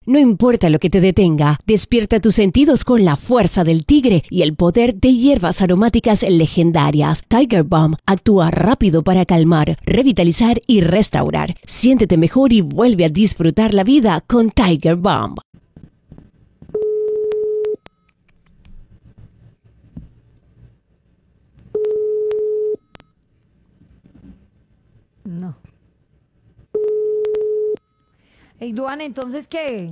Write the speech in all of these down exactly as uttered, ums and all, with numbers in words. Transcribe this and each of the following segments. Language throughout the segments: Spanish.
No importa lo que te detenga, despierta tus sentidos con la fuerza del tigre y el poder de hierbas aromáticas legendarias. Tiger Balm actúa rápido para calmar, revitalizar y restaurar. Siéntete mejor y vuelve a disfrutar la vida con Tiger Balm. No. Hey, Duan, ¿entonces qué?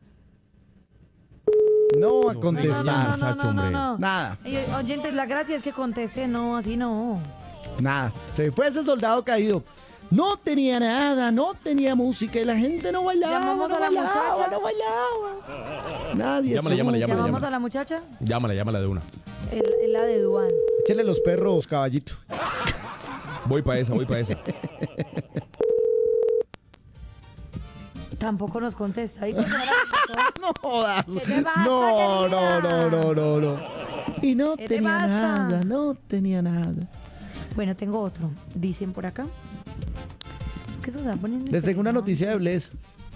No va a No, contestar. no, no, no, no, no, no. Nada, Ey, oyentes, la gracia es que conteste, no, así no. nada. Se fue ese soldado caído. No tenía nada, no tenía música y la gente no bailaba. Llamamos no a la bailaba, muchacha. no bailaba. Nadie. Llámale, supo. llámale, llámale. ¿Llamamos a la muchacha? Llámala, llámala de una. El, el- la de Duan. Échale los perros, caballito. Voy para esa, voy para esa. Tampoco nos contesta. ¿Y por qué no la contestó? No jodas. ¿Qué te pasa, No, no, querida? no, no, no, no. Y no ¿Qué te tenía pasa? nada, no tenía nada. Bueno, tengo otro. Dicen por acá. Es que se está poniendo. Les tengo una impresionante. noticia de Bless.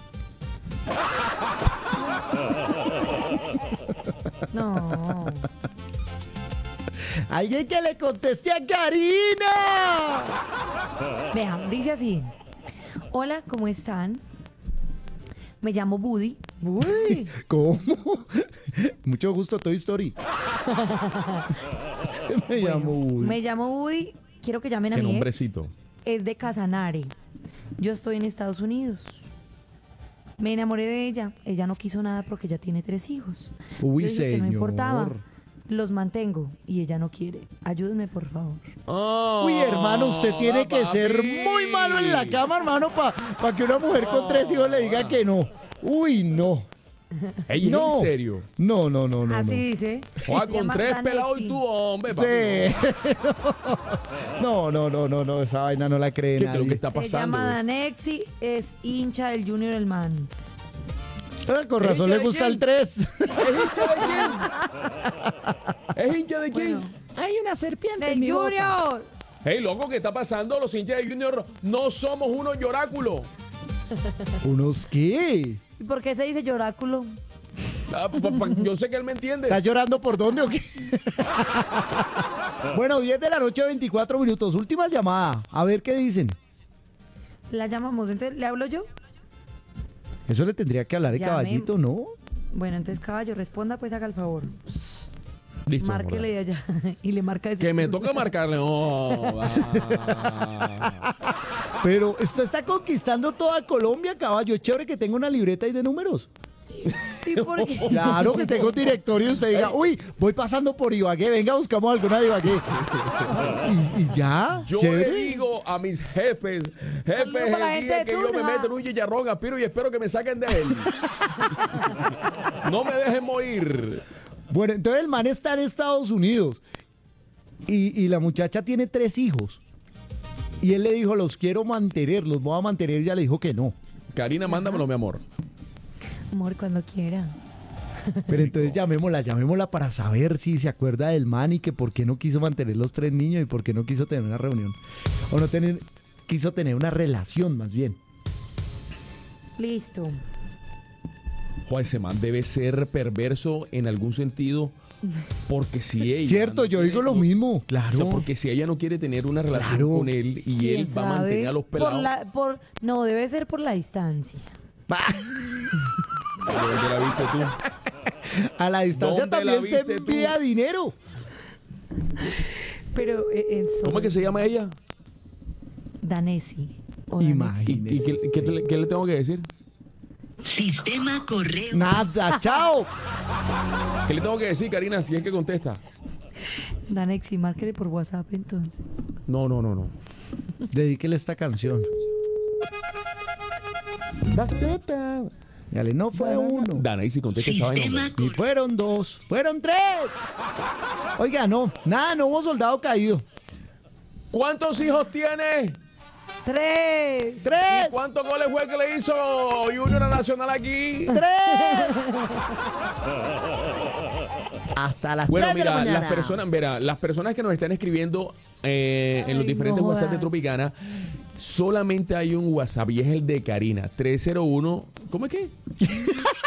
No. Alguien que le conteste a Karina. Vean, dice así. Hola, ¿cómo están? Me llamo Buddy. Uy. ¿Cómo? Mucho gusto, Toy Story. Me llamo Woody. Me llamo Buddy. Quiero que llamen a Qué mi ex. nombrecito. Es de Casanare. Yo estoy en Estados Unidos. Me enamoré de ella. Ella no quiso nada porque ya tiene tres hijos. Uy, Yo dije que no señor. importaba. Los mantengo y ella no quiere. Ayúdenme, por favor. Uy, hermano, usted tiene que papi. ser muy malo en la cama, hermano, para que una mujer con tres hijos le diga que no. Uy, no. Ey, ¿es No. en serio? No, no, no, no. Así no. dice. Joder, Se con llama tres Danexi. pelados y tú, hombre, papi. Sí. No, no, no, no, no, esa vaina no la cree ¿Qué es lo que nadie. está Se pasando? llama güey? Danexi, es hincha del Junior El Man. Ah, con razón le ¿De gusta quién? el tres. ¿Es hincha de quién? ¿Es hincha de quién? Bueno, Hay una serpiente en del mi boca. Junior. Hey, loco, ¿qué está pasando? Los hinchas de Junior no somos unos lloráculos. ¿Unos qué? ¿Y por qué se dice lloráculo? Ah, pa- pa- yo sé que él me entiende. ¿Estás llorando por dónde o qué? Bueno, diez de la noche, veinticuatro minutos. Última llamada. A ver qué dicen. La llamamos, entonces, ¿le hablo yo? Eso le tendría que hablar el Llame. caballito, ¿no? Bueno, entonces, caballo, responda, pues haga el favor. Listo. Márquele de allá y le marca eso. Que me toca marcarle. Oh, ah. Pero usted está conquistando toda Colombia, caballo. Es chévere que tenga una libreta ahí de números. ¿Y por qué? Claro que tengo un directorio y usted diga, uy, voy pasando por Ibagué, venga, buscamos alguna de Ibagué. Y, y ya, Yo chévere. le digo a mis jefes, jefes, Saludos para la el gente día de que yo me Tuna. meto en un chicharrón, aspiro y espero que me saquen de él. No me dejen morir. Bueno, entonces el man está en Estados Unidos y, y la muchacha tiene tres hijos. Y él le dijo, los quiero mantener, los voy a mantener. Y ella le dijo que no. Karina, mándamelo, mi amor. Amor, cuando quiera. Pero entonces llamémosla, llamémosla para saber si se acuerda del man y que por qué no quiso mantener los tres niños y por qué no quiso tener una reunión. O no tener, quiso tener una relación más bien. Listo. Joder, ese man debe ser perverso en algún sentido. Porque si ella. Cierto, no yo quiere- digo lo no- mismo, O claro. sea, porque si ella no quiere tener una relación Claro. con él y ¿Quién él va a sabe? mantener a los Por pelados. la, por, no, debe ser por la distancia. ¿Dónde la viste tú? A la distancia ¿Dónde la también se viste tú? envía dinero. Pero eh, el sol. ¿Cómo es que se llama ella? Danesi. o Imagínate. Danesi. ¿Y, y qué, qué te- qué le tengo que decir? Sistema correo. Nada, chao. ¿Qué le tengo que decir, Karina, si es que contesta? Danexi, márquele por WhatsApp entonces. No, no, no, no. Dedíquele esta canción. Dale, no fue uno. Dana, y si contesta esa vaina, Sistema hombre. Ni fueron dos, fueron tres. Oiga, no, nada, no hubo soldado caído. ¿Cuántos hijos tiene? ¡Tres! ¡Tres! ¿Cuántos goles fue que le hizo Junior a Nacional aquí? ¡Tres! Hasta las Bueno, tres de la mira, mañana. las personas, mira, las personas que nos están escribiendo eh, en los Ay, diferentes no WhatsApp de jodas. Tropicana, solamente hay un WhatsApp y es el de Karina, tres cero uno, ¿cómo es que?